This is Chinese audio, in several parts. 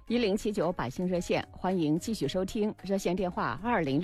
1079百姓热线，欢迎继续收听，热线电话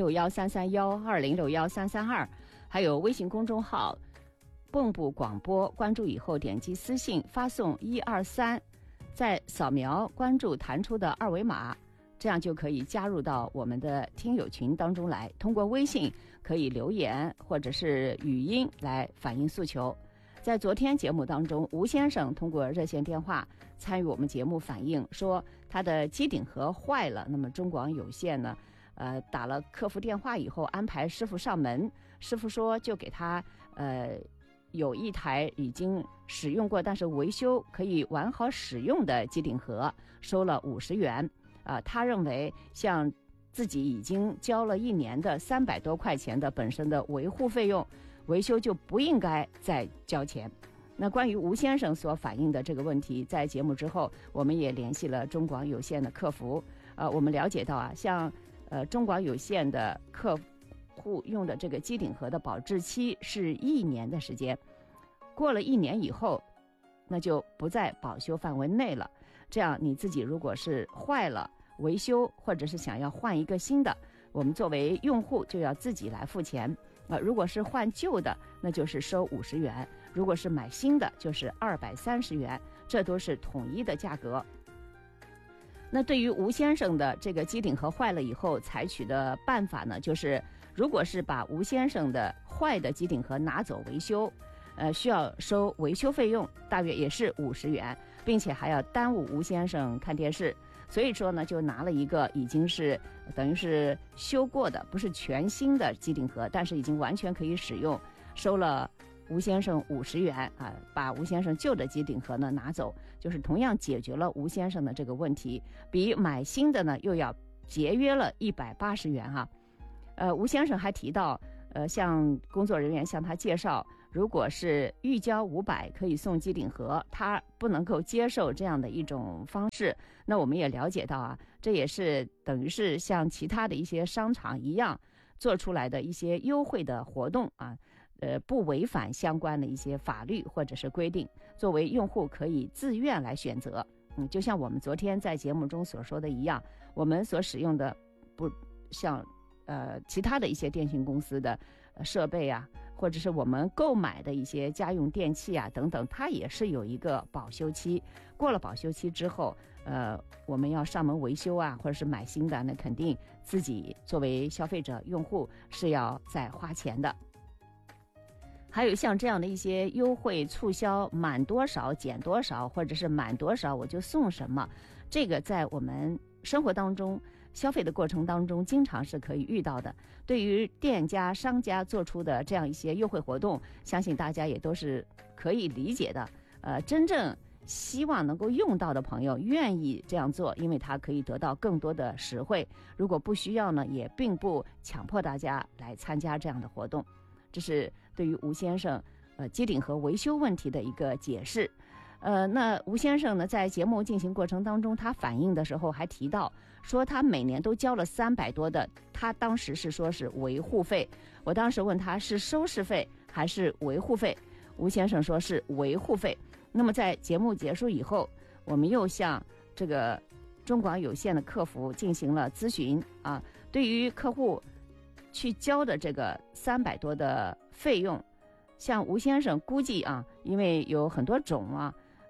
20613312，20613332，还有微信公众号蚌埠广播，关注以后点击私信发送123，再扫描关注弹出的二维码，这样就可以加入到我们的听友群当中来。通过微信可以留言或者是语音来反映诉求。在昨天节目当中，吴先生通过热线电话参与我们节目，反映说他的机顶盒坏了。那么中广有线呢，打了客服电话以后，安排师傅上门。师傅说就给他有一台已经使用过但是维修可以完好使用的机顶盒，收了50元。他认为像自己已经交了1年的300多块钱的本身的维护费用，维修就不应该再交钱。那关于吴先生所反映的这个问题，在节目之后我们也联系了中广有线的客服。我们了解到像中广有线的客户用的这个机顶盒的保质期是1年的时间，过了1年以后那就不在保修范围内了。这样你自己如果是坏了维修，或者是想要换一个新的，我们作为用户就要自己来付钱。如果是换旧的，那就是收50元；如果是买新的，就是230元，这都是统一的价格。那对于吴先生的这个机顶盒坏了以后采取的办法呢，就是如果是把吴先生的坏的机顶盒拿走维修，需要收维修费用，大约也是50元，并且还要耽误吴先生看电视。所以说呢，就拿了一个已经是等于是修过的，不是全新的机顶盒，但是已经完全可以使用，收了吴先生50元把吴先生旧的机顶盒呢拿走，就是同样解决了吴先生的这个问题，比买新的呢又要节约了180元吴先生还提到向工作人员向他介绍，如果是预交500可以送机顶盒，他不能够接受这样的一种方式。那我们也了解到这也是等于是像其他的一些商场一样做出来的一些优惠的活动不违反相关的一些法律或者是规定，作为用户可以自愿来选择。就像我们昨天在节目中所说的一样，我们所使用的不像其他的一些电信公司的设备或者是我们购买的一些家用电器等等，它也是有一个保修期。过了保修期之后，我们要上门维修或者是买新的，那肯定自己作为消费者用户是要再花钱的。还有像这样的一些优惠促销，满多少减多少，或者是满多少我就送什么，这个在我们生活当中消费的过程当中经常是可以遇到的。对于店家商家做出的这样一些优惠活动，相信大家也都是可以理解的。真正希望能够用到的朋友愿意这样做，因为他可以得到更多的实惠。如果不需要呢，也并不强迫大家来参加这样的活动。这是对于吴先生机顶盒维修问题的一个解释。那吴先生呢，在节目进行过程当中，他反映的时候还提到说，他每年都交了300多的，他当时是说是维护费。我当时问他是收视费还是维护费，吴先生说是维护费。那么在节目结束以后，我们又向这个中广有线的客服进行了咨询对于客户去交的这个300多的费用，像吴先生估计因为有很多种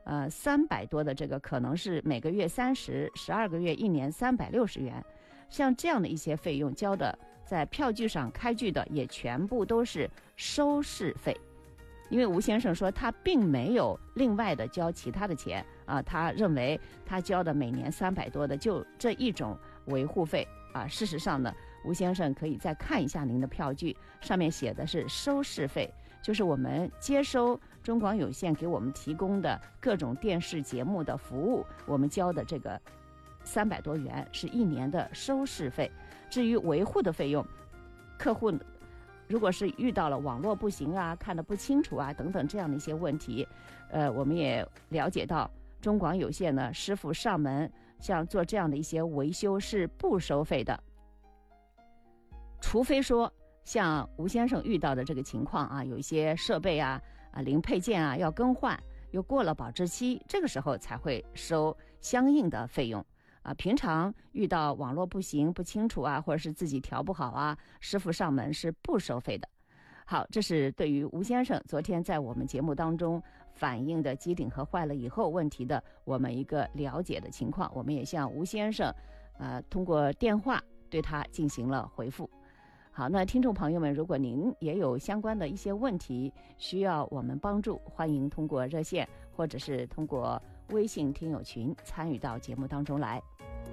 300多的这个可能是每个月30 12个月1年360元，像这样的一些费用交的，在票据上开具的也全部都是收视费。因为吴先生说他并没有另外的交其他的钱他认为他交的每年300多的就这一种维护费事实上呢，吴先生可以再看一下您的票据，上面写的是收视费，就是我们接收中广有线给我们提供的各种电视节目的服务，我们交的这个300多元是1年的收视费。至于维护的费用，客户如果是遇到了网络不行看得不清楚等等这样的一些问题，我们也了解到中广有线呢，师傅上门像做这样的一些维修是不收费的，除非说像吴先生遇到的这个情况有一些设备零配件要更换，又过了保质期，这个时候才会收相应的费用平常遇到网络不行、不清楚啊，或者是自己调不好啊，师傅上门是不收费的。好，这是对于吴先生昨天在我们节目当中反映的机顶盒坏了以后问题的我们一个了解的情况，我们也向吴先生通过电话对他进行了回复。好，那听众朋友们，如果您也有相关的一些问题需要我们帮助，欢迎通过热线或者是通过微信听友群参与到节目当中来。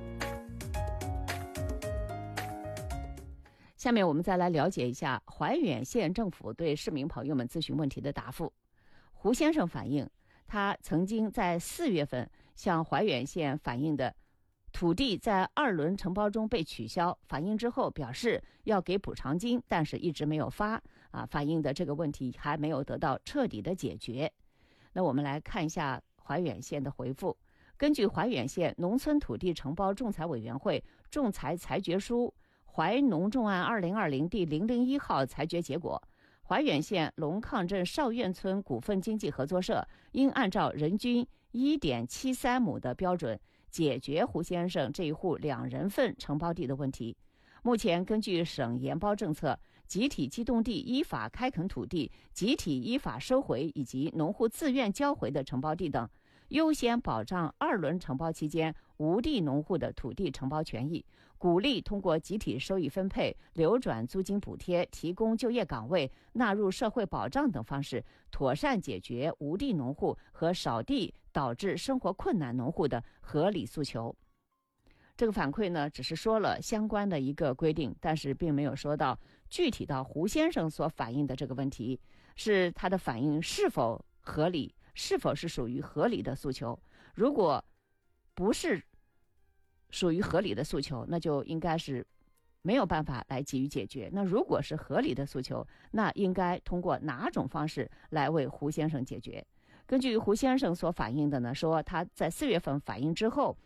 下面我们再来了解一下怀远县政府对市民朋友们咨询问题的答复。胡先生反映，他曾经在4月份向怀远县反映的土地在2轮承包中被取消，反映之后表示要给补偿金，但是一直没有发反映的这个问题还没有得到彻底的解决。那我们来看一下怀远县的回复。根据怀远县农村土地承包仲裁委员会仲裁裁决书怀农仲案2020第001号裁决结果，怀远县龙亢镇邵院村股份经济合作社应按照人均1.73亩的标准解决胡先生这一户2人份承包地的问题。目前根据省研包政策，集体机动地依法开垦土地、集体依法收回以及农户自愿交回的承包地等，优先保障2轮承包期间无地农户的土地承包权益，鼓励通过集体收益分配、流转租金补贴、提供就业岗位、纳入社会保障等方式，妥善解决无地农户和少地导致生活困难农户的合理诉求。这个反馈呢，只是说了相关的一个规定，但是并没有说到具体到胡先生所反映的这个问题，是他的反映是否合理，是否是属于合理的诉求。如果不是属于合理的诉求，那就应该是没有办法来给予解决。那如果是合理的诉求，那应该通过哪种方式来为胡先生解决？根据胡先生所反映的呢，说他在4月份反映之后，